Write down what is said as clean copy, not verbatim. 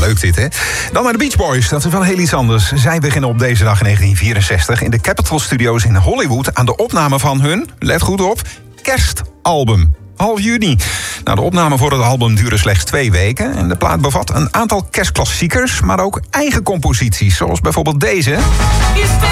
leuk dit, hè? Dan naar de Beach Boys. Dat is wel heel iets anders. Zij beginnen op deze dag in 1964 in de Capitol Studios in Hollywood aan de opname van hun, let goed op, kerstalbum. Half juni. Nou, de opname voor het album duurde slechts 2 weken. En de plaat bevat een aantal kerstklassiekers, maar ook eigen composities. Zoals bijvoorbeeld deze.